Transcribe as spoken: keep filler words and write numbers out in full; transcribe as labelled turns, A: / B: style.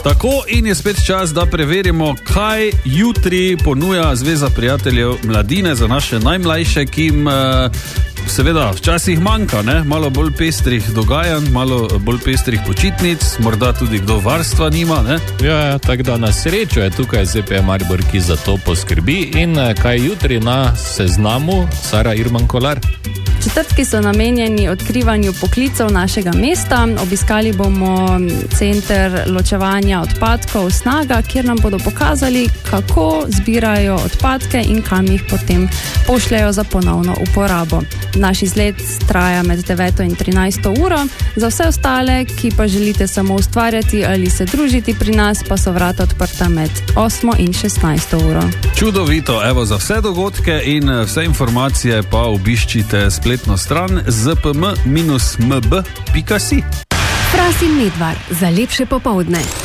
A: Tako, in je spet čas, da preverimo, kaj jutri ponuja Zveza prijateljev mladine za naše najmlajše, ki jim seveda včasih manjka, ne? Malo bolj pestrih dogajanj, malo bolj pestrih počitnic, morda tudi kdo varstva nima, ne?
B: Ja, ja, tako da na srečo je tukaj Z P Maribor, ki za to poskrbi. In kaj jutri na seznamu, Sara Irman Kolar?
C: Četrtki so namenjeni odkrivanju poklicev našega mesta. Obiskali bomo center ločevanja odpadkov Snaga, kjer nam bodo pokazali, kako zbirajo odpadke in kam jih potem pošljajo za ponovno uporabo. Naš izlet traja med deveto in trinajsto uro. Za vse ostale, ki pa želite samo ustvarjati ali se družiti pri nas, pa so vrata odprta med osmo in šestnajsto uro.
A: Čudovito, evo, za vse dogodke in vse informacije pa obiščite spletno stran z p m dash m b pika si.
D: Fras in Medvard za lepše popoldne.